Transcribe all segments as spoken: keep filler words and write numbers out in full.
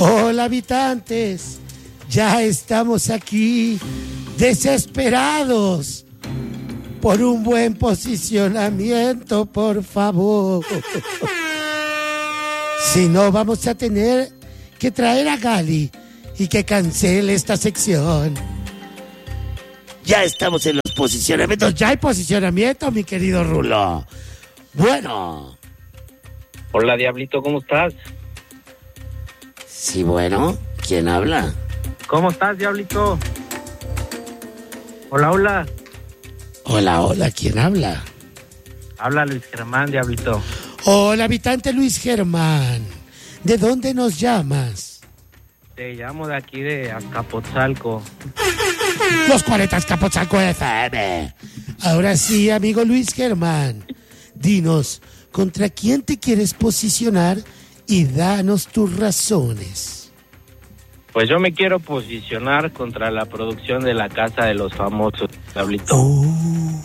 Hola, habitantes. Ya estamos aquí, desesperados por un buen posicionamiento, por favor. Si no, vamos a tener que traer a Gali y que cancele esta sección. Ya estamos en los posicionamientos. Ya hay posicionamiento, mi querido Rulo. Bueno. Hola, Diablito, ¿cómo estás? Sí, bueno. ¿Quién habla? ¿Cómo estás, Diablito? Hola, hola. Hola, hola. ¿Quién habla? Habla Luis Germán, Diablito. Hola, habitante Luis Germán. ¿De dónde nos llamas? Te llamo de aquí de Azcapotzalco. Los cuarenta Azcapotzalco F M. Ahora sí, amigo Luis Germán. Dinos, ¿contra quién te quieres posicionar? Y danos tus razones. Pues yo me quiero posicionar contra la producción de La Casa de los Famosos, Diablito. Uh,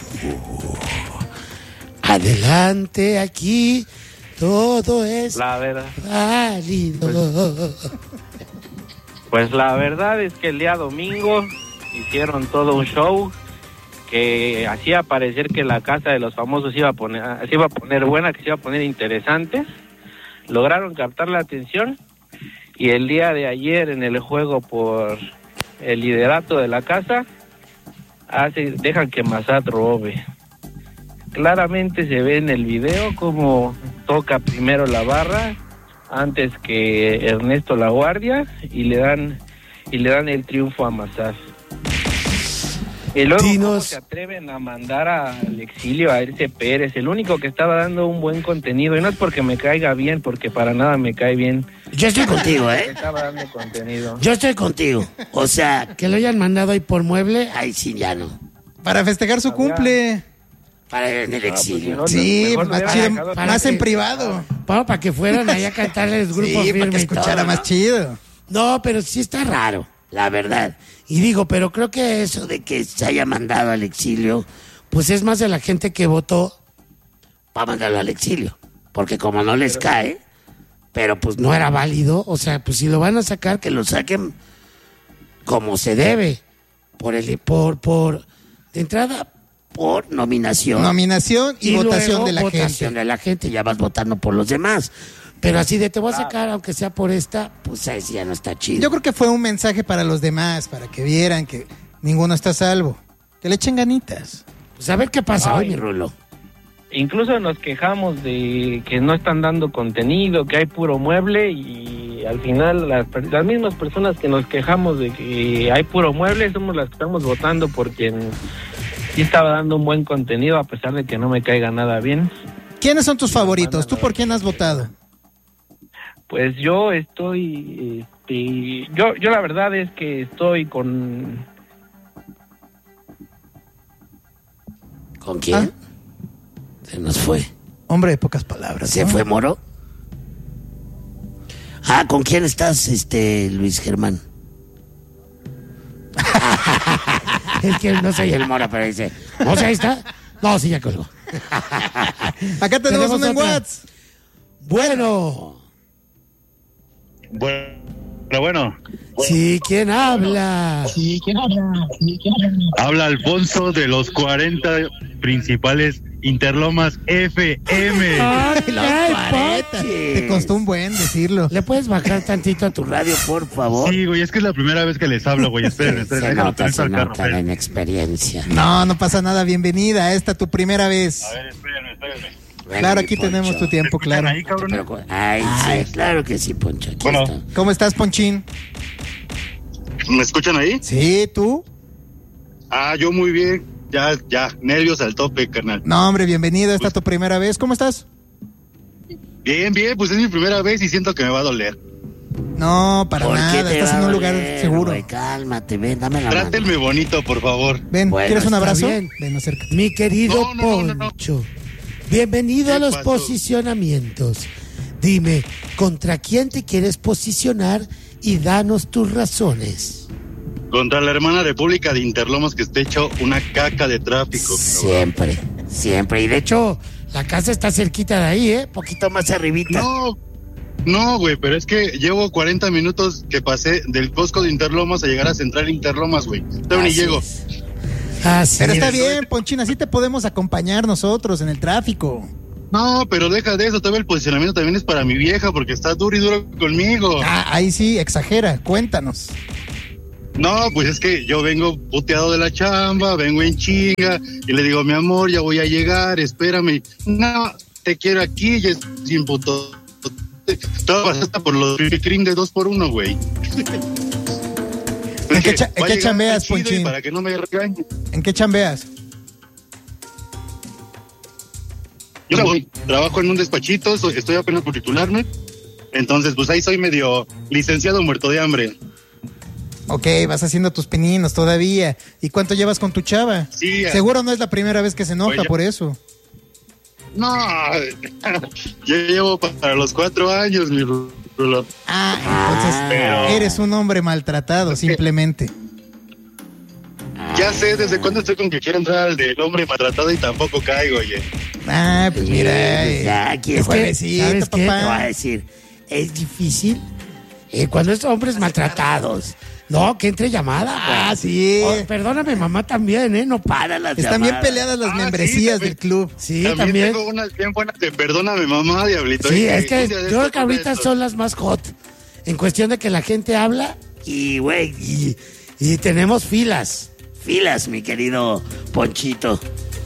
adelante, aquí todo es La verdad. válido. Pues, pues la verdad es que el día domingo hicieron todo un show que hacía parecer que La Casa de los Famosos iba a poner, se iba a poner buena, que se iba a poner interesante. Lograron captar la atención y el día de ayer en el juego por el liderato de la casa hace, dejan que Massad robe. Claramente se ve en el video cómo toca primero la barra antes que Ernesto La Guardia y le dan y le dan el triunfo a Massad. Y luego ¿cómo se atreven a mandar al exilio a Elce Pérez? El único que estaba dando un buen contenido, y no es porque me caiga bien, porque para nada me cae bien. Yo estoy contigo, ¿eh? Estaba dando contenido. Yo estoy contigo. O sea, que lo hayan mandado ahí por mueble, ahí sí ya no. Para festejar su Había... cumple. Para en el exilio. Ah, pues, sí, mejor más, para, chido, para más que... en privado. Bueno, para que fueran ahí a cantarles grupo sí, firme. para que escuchara todo, más ¿no? chido. No, pero sí está raro, la verdad. Y digo, pero creo que eso de que se haya mandado al exilio, pues es más de la gente que votó para mandarlo al exilio. Porque como no les pero... cae, pero pues no era válido. O sea, pues si lo van a sacar, que lo saquen como se debe. Por el, por, por, de entrada, por nominación. Nominación y, y votación de la votación gente. de la gente, ya vas votando por los demás. Pero así de te voy a sacar, aunque sea por esta, pues ahí sí ya no está chido. Yo creo que fue un mensaje para los demás, para que vieran que ninguno está a salvo. Que le echen ganitas. Pues a ver qué pasa Ay, hoy, mi Rulo. Incluso nos quejamos de que no están dando contenido, que hay puro mueble, y al final las, las mismas personas que nos quejamos de que hay puro mueble somos las que estamos votando por quien sí estaba dando un buen contenido, a pesar de que no me caiga nada bien. ¿Quiénes son tus favoritos? ¿Tú por quién has votado? Pues yo estoy, este, yo, yo la verdad es que estoy con... ¿Con quién? ¿Ah? Se nos fue. Hombre de pocas palabras. ¿Se ¿no? fue Moro? Ah, ¿con quién estás, este, Luis Germán? Es que no soy el Moro, pero dice, ¿no sé, ahí está? No, sí, ya colgó. Acá tenemos, tenemos uno en WhatsApp. Bueno. Bueno, bueno. Sí, ¿quién habla? Sí, ¿quién habla? Sí, ¿quién habla? Habla Alfonso de los cuarenta principales Interlomas F M. ¡Ay, los cuarenta! Te costó un buen decirlo. ¿Le puedes bajar tantito a tu radio, por favor? Sí, güey, es que es la primera vez que les hablo, güey. Esperen, esperen. Se nota, se nota la inexperiencia. No, no pasa nada. Bienvenida. Esta tu primera vez. A ver, espérenme, espérenme. Bueno, claro, aquí Poncho. Tenemos tu tiempo, claro. Ahí, Pero, ay, Ay, sí, claro que sí, Poncho. Aquí bueno. está. ¿Cómo estás, Ponchín? ¿Me escuchan ahí? Sí, ¿tú? Ah, yo muy bien. Ya, ya, nervios al tope, carnal. No, hombre, bienvenido. Esta pues, tu primera vez. ¿Cómo estás? Bien, bien. Pues es mi primera vez y siento que me va a doler. No, para nada. Estás en un lugar doler, seguro. Wey, cálmate, ven, dame la Trátenme mano. bonito, por favor. Ven, bueno, ¿quieres un abrazo? Bien. Ven, acércate. Mi querido no, no, no, Poncho. No, no. Bienvenido a los pasó? posicionamientos. Dime, ¿contra quién te quieres posicionar y danos tus razones? Contra la hermana República de Interlomas, que está hecho una caca de tráfico. Siempre, siempre. Y de hecho, la casa está cerquita de ahí, ¿eh? Poquito más arribita. No, No, güey, pero es que llevo cuarenta minutos que pasé del Costco de Interlomas a llegar a Central Interlomas, güey. Todavía ni llego. Así Pero está es. bien, Ponchín, así te podemos acompañar nosotros en el tráfico. No, pero deja de eso, todavía el posicionamiento también es para mi vieja porque está duro y duro conmigo. Ah, ahí sí, exagera, cuéntanos. No, pues es que yo vengo puteado de la chamba, vengo en chinga y le digo, mi amor, ya voy a llegar, espérame. No, te quiero aquí, ya es sin puto. Todo pasaste por los cream de dos por uno, güey. ¿En qué, cha- ¿en qué chambeas, Ponchín? Para que no me regañe. ¿En qué chambeas? Yo voy, trabajo en un despachito, soy, estoy apenas por titularme. Entonces, pues ahí soy medio licenciado muerto de hambre. Ok, vas haciendo tus pininos todavía. ¿Y cuánto llevas con tu chava? Sí. Seguro no es la primera vez que se enoja Oye. por eso. No, yo llevo para los cuatro años, mi rulo. Ah, entonces Pero- eres un hombre maltratado, simplemente. Ya sé desde cuándo estoy con que quiero entrar al del hombre maltratado y tampoco caigo, oye. Ah, pues mira. Pues eh, ya, aquí qué es que, juevesito, ¿sabes qué? Te papá. voy a decir, es difícil eh, cuando es hombres maltratados. No, que entre llamada. Ah, güey. sí. Oh, perdóname, mamá también, ¿eh? No para las Están bien llamadas. peleadas las Ah, membresías sí, del club. Sí, también, también. tengo unas bien buenas de perdóname, mamá, diablito. Sí, Y- es que y de yo creo esto, que ahorita de esto. son las más hot. En cuestión de que la gente habla y, güey, y, y tenemos filas. Filas, mi querido Ponchito.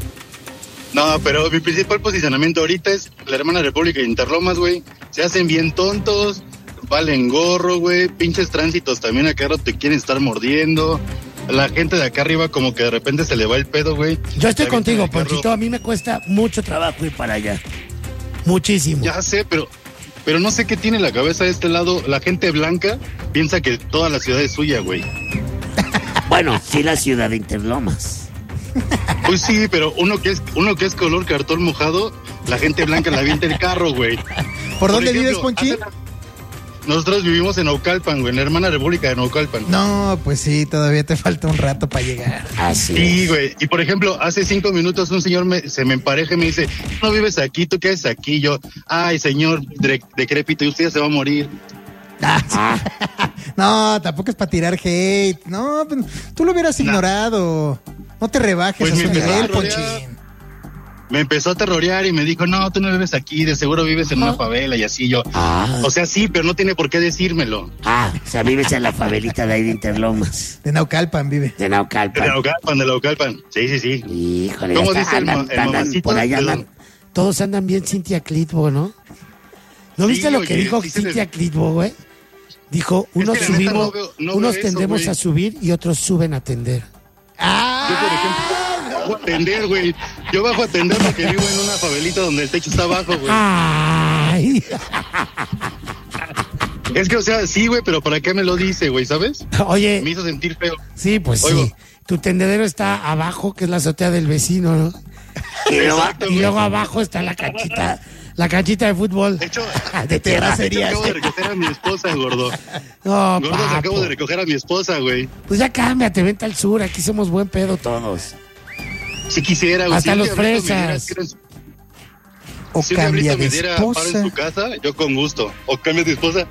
No, pero mi principal posicionamiento ahorita es la hermana República de Interlomas, güey. Se hacen bien tontos, valen gorro, güey. Pinches tránsitos también acá te quieren estar mordiendo. La gente de acá arriba como que de repente se le va el pedo, güey. Yo estoy La gente contigo, del carro- Ponchito. A mí me cuesta mucho trabajo ir para allá. Muchísimo. Ya sé, pero pero no sé qué tiene la cabeza de este lado. La gente blanca piensa que toda la ciudad es suya, güey. Bueno, sí, la ciudad de Interlomas. Pues sí, pero uno que es uno que es color cartón mojado, la gente blanca la avienta el carro, güey. ¿Por dónde ejemplo, vives, Ponchín? hace- Nosotros vivimos en Naucalpan, güey, en la hermana República de Naucalpan. No, pues sí, todavía te falta un rato para llegar. Así Sí, es. güey. Y por ejemplo, hace cinco minutos un señor me, se me empareja y me dice, no vives aquí, ¿tú qué haces aquí? Yo, ay, señor de- decrépito, y usted ya se va a morir. Ah, no, tampoco es para tirar hate. No, pues, tú lo hubieras ignorado. No te rebajes Pues a me su empezó nivel, a rodear. Ponchín. Me empezó a terrorear y me dijo, no, tú no vives aquí, de seguro vives en una favela y así yo. Ah, O sea, sí, pero no tiene por qué decírmelo. ah, o sea, vives en la favelita de ahí de Interlomas. De Naucalpan vive. De De Naucalpan. Naucalpan, de Naucalpan. Sí, sí, sí. Híjole, ¿Cómo ya dice está, el ma- andan, el andan mamacito? por allá Perdón. andan. Todos andan bien Cintia Clitbo, ¿no? ¿No Sí, viste lo que oye, dijo sí se Cintia les- Clitbo, güey? Dijo, unos que la neta subimos, no veo- no unos veo eso, tendemos güey. a subir y otros suben a tender. Yo, por ejemplo, bajo a atender, güey. Yo bajo a atender porque vivo en una favelita donde el techo está abajo, güey. Ay. Es que, o sea, sí, güey, pero ¿para qué me lo dice, güey, sabes? Me Oye, hizo sentir feo. sí, pues Oigo. sí. Tu tendedero está abajo, que es la azotea del vecino, ¿no? Y luego, Exacto, y güey. luego abajo está la canchita, la canchita de fútbol. De hecho, de de hecho, terracería. acabo de recoger a mi esposa, gordo. No, Gordo, acabo papo. de recoger a mi esposa, güey. Pues ya cámbiate, vente al sur, aquí somos buen pedo todos. Si quisiera, güey. Hasta si un los diablito me diera fresas. que eres- O Si un cambia diablito de me diera paro en esposa. su casa, yo con gusto. O cambia de esposa.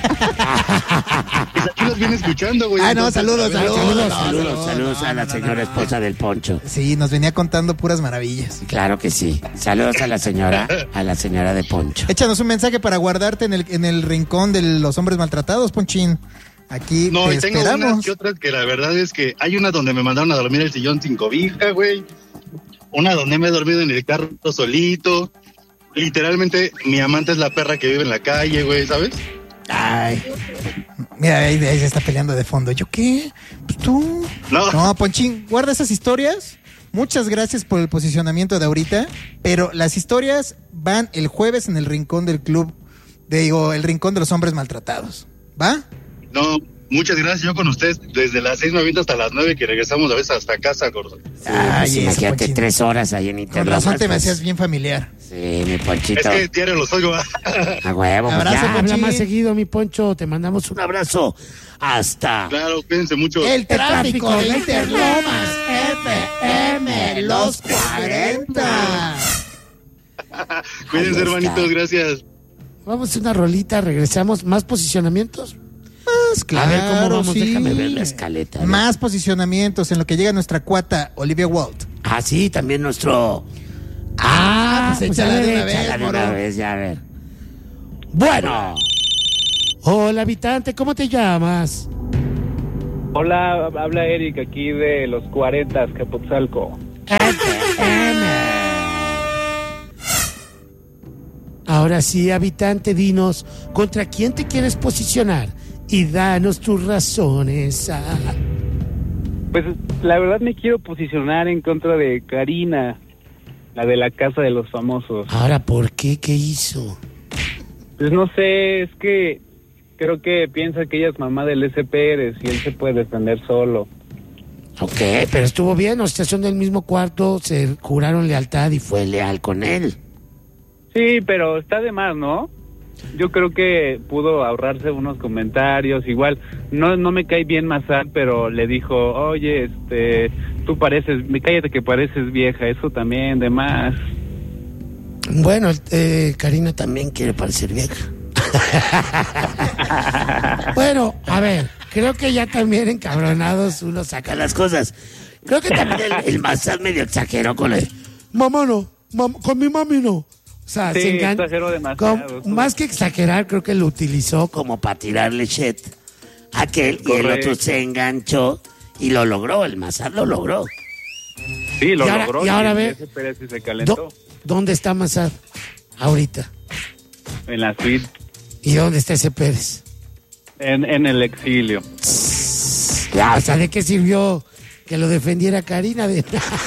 Pues aquí los viene escuchando, güey. Ah, no, entonces, saludos, a ver, saludos. Saludos, no, saludos, no, saludos no, a la no, señora no, no. esposa del Poncho. Sí, nos venía contando puras maravillas. Claro que sí. Saludos a la señora, a la señora de Poncho. Échanos un mensaje para guardarte en el, en el rincón de los hombres maltratados, Ponchín. Aquí No, te y tengo esperamos. unas que otras que la verdad es que hay una donde me mandaron a dormir el sillón sin cobija, güey. Una donde me he dormido en el carro solito. Literalmente, mi amante es la perra que vive en la calle, güey, ¿sabes? Ay. Mira, ahí, ahí se está peleando de fondo. ¿Yo qué? Pues tú. No. No, Ponchín, guarda esas historias. Muchas gracias por el posicionamiento de ahorita. Pero las historias van el jueves en el rincón del club. Digo, el rincón de los hombres maltratados. ¿Va? No, muchas gracias. Yo con ustedes desde las seis me aviento hasta las nueve que regresamos a veces hasta casa, gordo. Ay, Pues eso, imagínate Ponchín. tres horas ahí en Con Interlomas. razón te me pues. hacías bien familiar. Sí, mi Es Ponchito. que diario los oigo. A huevo, pues Abrazo, ya, habla Ponchín. más seguido, mi Poncho. Te mandamos un abrazo. Hasta Claro, cuídense mucho. El tráfico tráfico de de Interlomas F M, los cuarenta. Cuídense, Ahí está. hermanitos, gracias. vamos a una rolita, regresamos. ¿Más posicionamientos? Más, claro, a ver, ¿cómo vamos? sí. Déjame ver la escaleta. Más posicionamientos en lo que llega nuestra cuata Olivia Walt. Ah, sí, también nuestro... Ah, pues pues échala a ver, de una vez, échala de una moro. vez, ya a ver. Bueno. Hola, habitante, ¿cómo te llamas? Hola, habla Eric aquí de los cuarenta, Capotzalco. Ahora sí, habitante, dinos, ¿contra quién te quieres posicionar? Y danos tus razones. Ah. Pues la verdad me quiero posicionar en contra de Karina, la de la Casa de los Famosos. Ahora, ¿por qué? ¿Qué hizo? Pues no sé, es que creo que piensa que ella es mamá del S. Pérez y él se puede defender solo. Ok, pero estuvo bien, o sea, son del mismo cuarto, se juraron lealtad y fue leal con él. Sí, pero está de más, ¿no? Yo creo que pudo ahorrarse unos comentarios, igual, no no me cae bien Massad, pero le dijo, oye, este, tú pareces, me cállate que pareces vieja, eso también, de más. Bueno, eh, Karina también quiere parecer vieja. Bueno, a ver, creo que ya también encabronados uno saca las cosas. Creo que también el, el Massad medio exageró con el... Mamá no, mam- con mi mami no. O sea, Sí, se engan- exageró demasiado, con- tú. más que exagerar, creo que lo utilizó como para tirarle shit a aquel y el Correcto. otro se enganchó y lo logró, el Massad lo logró. Sí, lo Y ahora- logró. y ahora el ve- S. Pérez sí se calentó Do- ¿Dónde está Massad ahorita? en la suite, ¿Y dónde está ese Pérez? en, en el exilio. Ya, o sea, ¿de qué sirvió que lo defendiera Karina? De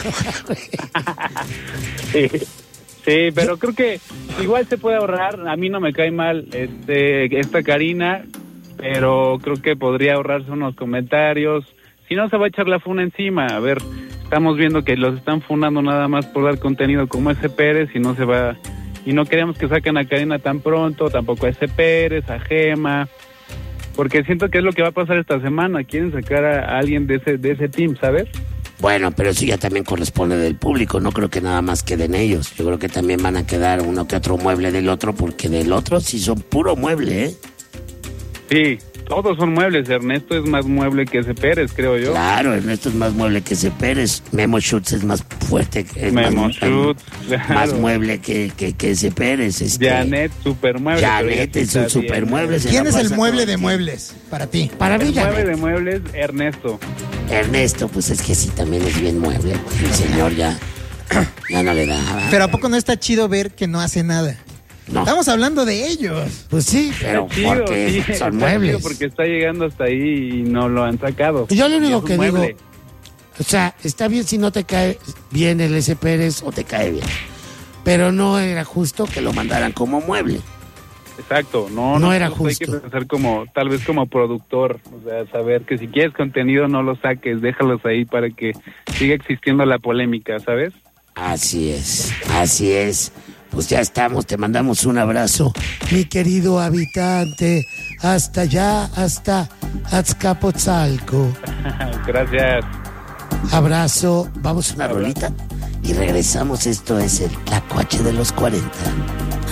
Sí, sí, pero creo que igual se puede ahorrar. A mí no me cae mal este esta Karina, pero creo que podría ahorrarse unos comentarios. Si no, se va a echar la funa encima. A ver, estamos viendo que los están funando nada más por dar contenido como ese Pérez y no se va... Y no queremos que saquen a Karina tan pronto, tampoco a ese Pérez, a Gema, porque siento que es lo que va a pasar esta semana. Quieren sacar a, a alguien de ese de ese team, ¿sabes? Bueno, pero eso ya también corresponde del público. No creo que nada más queden ellos. Yo creo que también van a quedar uno que otro mueble del otro, porque del otro sí son puro mueble, ¿eh? Sí, todos son muebles. Ernesto es más mueble que ese Pérez, creo yo. Claro, Ernesto es más mueble que ese Pérez. Memo Schutz es más fuerte. Que, es Memo más, Schutz, claro. Más mueble que, que, que ese Pérez. Este, Janet, super mueble. Janet es un super mueble. se ¿Quién la es el pasa mueble todo de el muebles para ti? tiempo. Para mí, El mueble Janet. de muebles, Ernesto. Ernesto, pues es que sí, también es bien mueble. El señor ya, ya no le da. Pero ¿a poco no está chido ver que no hace nada? No. Estamos hablando de ellos. Pues sí, pero Está chido, porque sí, son está muebles. chido porque está llegando hasta ahí y no lo han sacado. Yo lo Y único es un que mueble. digo, o sea, está bien si no te cae bien el S. Pérez o te cae bien, pero no era justo que lo mandaran como mueble. Exacto, no, No no era pues Hay justo. que pensar como, tal vez como productor, o sea, saber que si quieres contenido no lo saques, déjalos ahí para que siga existiendo la polémica, ¿sabes? Así es, así es. Pues ya estamos, te mandamos un abrazo, mi querido habitante, hasta allá, hasta Azcapotzalco. Gracias. Abrazo, vamos a una rolita y regresamos. Esto es el Tlacuache de los cuarenta.